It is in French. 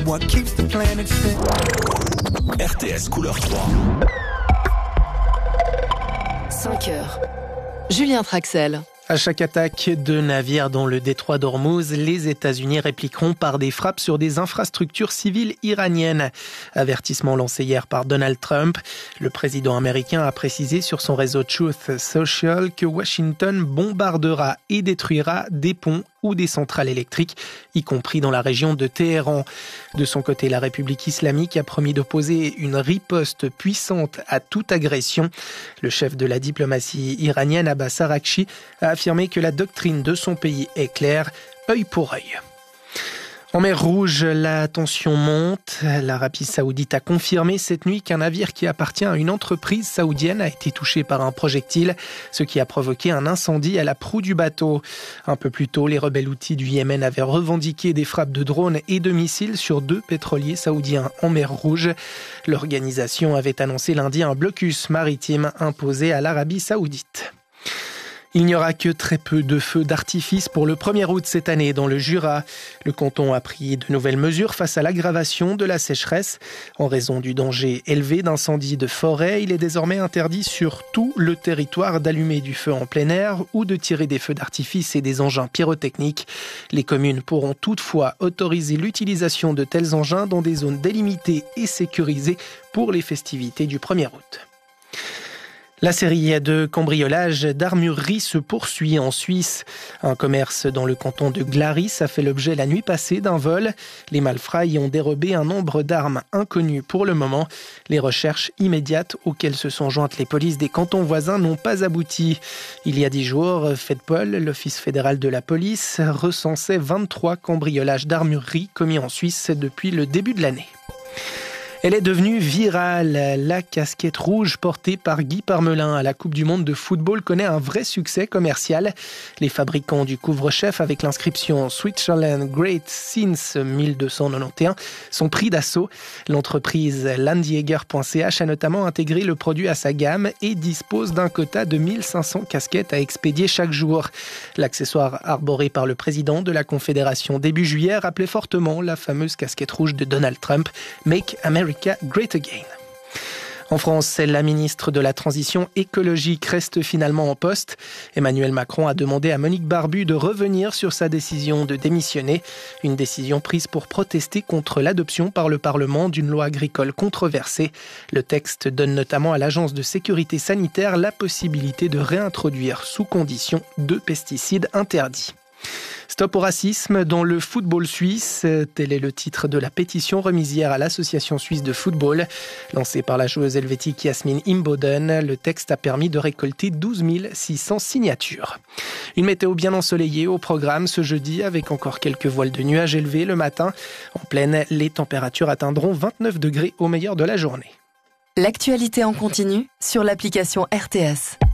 what keeps the planet spinning. RTS couleur 3. 5 heures. Julien Traxel. À chaque attaque de navires dans le détroit d'Ormuz, les États-Unis répliqueront par des frappes sur des infrastructures civiles iraniennes. Avertissement lancé hier par Donald Trump. Le président américain a précisé sur son réseau Truth Social que Washington bombardera et détruira des ponts ou des centrales électriques, y compris dans la région de Téhéran. De son côté, la République islamique a promis d'opposer une riposte puissante à toute agression. Le chef de la diplomatie iranienne, Abbas Araghchi, a affirmé que la doctrine de son pays est claire, œil pour œil. En mer Rouge, la tension monte. L'Arabie Saoudite a confirmé cette nuit qu'un navire qui appartient à une entreprise saoudienne a été touché par un projectile, ce qui a provoqué un incendie à la proue du bateau. Un peu plus tôt, les rebelles houthis du Yémen avaient revendiqué des frappes de drones et de missiles sur 2 pétroliers saoudiens en mer Rouge. L'organisation avait annoncé lundi un blocus maritime imposé à l'Arabie Saoudite. Il n'y aura que très peu de feux d'artifice pour le 1er août cette année dans le Jura. Le canton a pris de nouvelles mesures face à l'aggravation de la sécheresse. En raison du danger élevé d'incendies de forêt, il est désormais interdit sur tout le territoire d'allumer du feu en plein air ou de tirer des feux d'artifice et des engins pyrotechniques. Les communes pourront toutefois autoriser l'utilisation de tels engins dans des zones délimitées et sécurisées pour les festivités du 1er août. La série de cambriolages d'armurerie se poursuit en Suisse. Un commerce dans le canton de Glaris a fait l'objet la nuit passée d'un vol. Les malfrats y ont dérobé un nombre d'armes inconnues pour le moment. Les recherches immédiates auxquelles se sont jointes les polices des cantons voisins n'ont pas abouti. Il y a 10 jours, FEDPOL, l'Office fédéral de la police, recensait 23 cambriolages d'armurerie commis en Suisse depuis le début de l'année. Elle est devenue virale. La casquette rouge portée par Guy Parmelin à la Coupe du Monde de football connaît un vrai succès commercial. Les fabricants du couvre-chef avec l'inscription Switzerland Great Since 1291 sont pris d'assaut. L'entreprise landjäger.ch a notamment intégré le produit à sa gamme et dispose d'un quota de 1500 casquettes à expédier chaque jour. L'accessoire arboré par le président de la Confédération début juillet rappelait fortement la fameuse casquette rouge de Donald Trump, Make America Great Again. En France, la ministre de la Transition écologique reste finalement en poste. Emmanuel Macron a demandé à Monique Barbu de revenir sur sa décision de démissionner. Une décision prise pour protester contre l'adoption par le Parlement d'une loi agricole controversée. Le texte donne notamment à l'Agence de sécurité sanitaire la possibilité de réintroduire sous condition 2 pesticides interdits. Stop au racisme dans le football suisse. Tel est le titre de la pétition remise hier à l'Association suisse de football. Lancée par la joueuse helvétique Yasmine Imboden, le texte a permis de récolter 12 600 signatures. Une météo bien ensoleillée au programme ce jeudi avec encore quelques voiles de nuages élevés le matin. En pleine, les températures atteindront 29 degrés au meilleur de la journée. L'actualité en continu sur l'application RTS.